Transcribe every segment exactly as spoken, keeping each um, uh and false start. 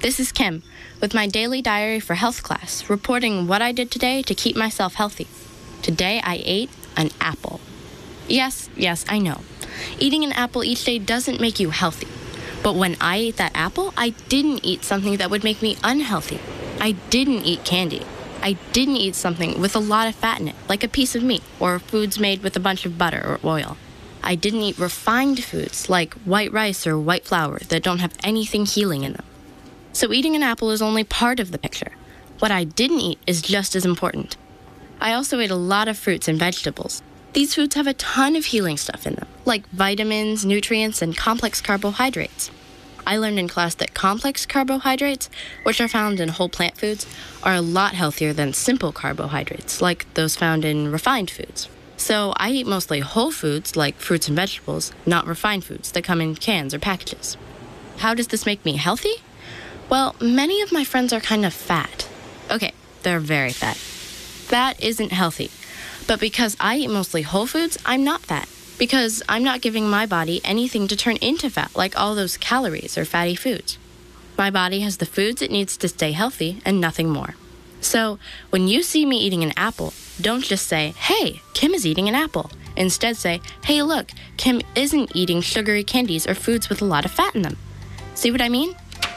This is Kim with my daily diary for health class, reporting what I did today to keep myself healthy. Today I ate an apple. Yes, yes, I know. Eating an apple each day doesn't make you healthy. But when I ate that apple, I didn't eat something that would make me unhealthy. I didn't eat candy. I didn't eat something with a lot of fat in it, like a piece of meat or foods made with a bunch of butter or oil. I didn't eat refined foods like white rice or white flour that don't have anything healing in them. So eating an apple is only part of the picture. What I didn't eat is just as important. I also ate a lot of fruits and vegetables. These foods have a ton of healing stuff in them, like vitamins, nutrients, and complex carbohydrates. I learned in class that complex carbohydrates, which are found in whole plant foods, are a lot healthier than simple carbohydrates, like those found in refined foods. So I eat mostly whole foods, like fruits and vegetables, not refined foods that come in cans or packages. How does this make me healthy? Well, many of my friends are kind of fat. Okay, they're very fat. Fat isn't healthy. But because I eat mostly whole foods, I'm not fat. Because I'm not giving my body anything to turn into fat, like all those calories or fatty foods. My body has the foods it needs to stay healthy and nothing more. So when you see me eating an apple, don't just say, "Hey, Kim is eating an apple." Instead say, "Hey, look, Kim isn't eating sugary candies or foods with a lot of fat in them." See what I mean?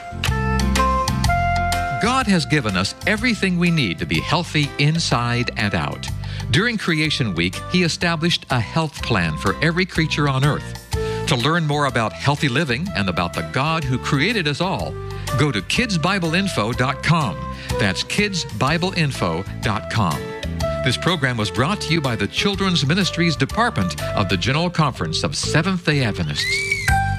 God has given us everything we need to be healthy inside and out. During Creation Week, He established a health plan for every creature on earth. To learn more about healthy living and about the God who created us all, go to kids bible info dot com. That's kids bible info dot com. This program was brought to you by the Children's Ministries Department of the General Conference of Seventh-day Adventists.